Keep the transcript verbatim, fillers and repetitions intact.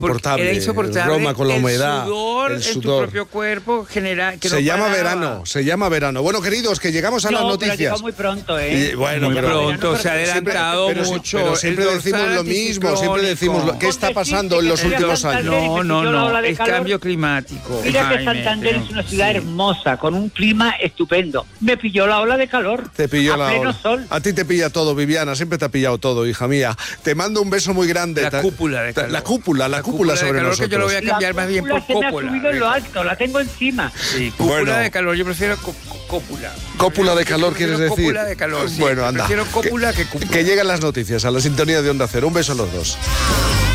insoportable. Era insoportable. Roma con la humedad, el sudor, el sudor. en tu propio cuerpo genera... Que se no llama paraba. verano, se llama verano. Bueno, queridos, que llegamos a no, las pero noticias. llegó muy pronto, ¿eh? Y, bueno, Muy pero, pronto, se ha adelantado siempre, pero, mucho. Pero siempre el decimos lo mismo, siempre decimos lo, qué está pasando en los Con decir que últimos Santander años. No, no, que no, ola de es calor. cambio climático. Mira que Jaime, Santander pero- es una ciudad sí. hermosa, con un clima estupendo. Me pilló la ola de calor. Te pilló a la pleno ola. sol. A ti te pilla todo, Viviana, siempre te ha pillado todo, hija mía. Te mando un beso muy grande. La Te- cúpula de te- calor. La cúpula, la, La cúpula, cúpula de sobre calor que yo lo nosotros. voy a cambiar más bien cúpula por se me ha cópula. subido en lo alto, la tengo encima. Sí, cúpula Bueno. de calor, yo prefiero có- cópula. Cópula de Yo calor, prefiero ¿quieres decir? Cópula de calor, sí. Bueno, anda. Prefiero cópula que, que cúpula. Que llegan las noticias a la sintonía de Onda Cero. Un beso a los dos.